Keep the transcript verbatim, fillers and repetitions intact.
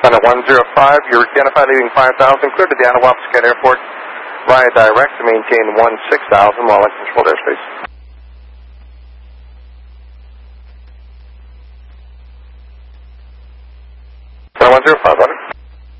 Center one zero five, you're identified leaving five thousand, clear to Deanna Wapsicat Airport via direct to maintain one six thousand while in controlled airspace. Center one zero five,